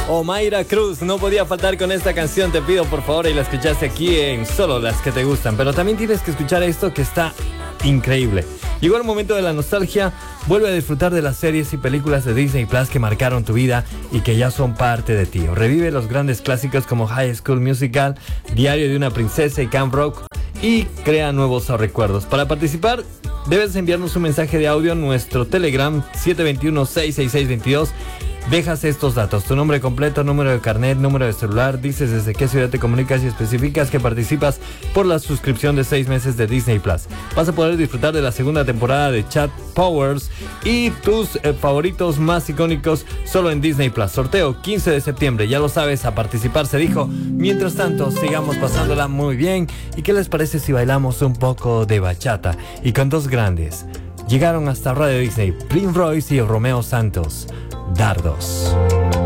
Omaira Cruz no podía faltar con esta canción, te pido por favor, y la escuchaste aquí en Solo las que te gustan. Pero también tienes que escuchar esto que está increíble. Llegó el momento de la nostalgia. Vuelve a disfrutar de las series y películas de Disney Plus que marcaron tu vida y que ya son parte de ti. Revive los grandes clásicos como High School Musical, Diario de una princesa y Camp Rock, y crea nuevos recuerdos. Para participar, debes enviarnos un mensaje de audio a nuestro Telegram 721-66622. Dejas estos datos: tu nombre completo, número de carnet, número de celular, dices desde qué ciudad te comunicas y especificas que participas por la suscripción de 6 meses de Disney Plus. Vas a poder disfrutar de la segunda temporada de Chat Powers y tus favoritos más icónicos solo en Disney Plus. Sorteo 15 de septiembre, ya lo sabes, a participar se dijo. Mientras tanto, sigamos pasándola muy bien. ¿Y qué les parece si bailamos un poco de bachata? Y con dos grandes llegaron hasta Radio Disney, Prince Royce y Romeo Santos. Dardos.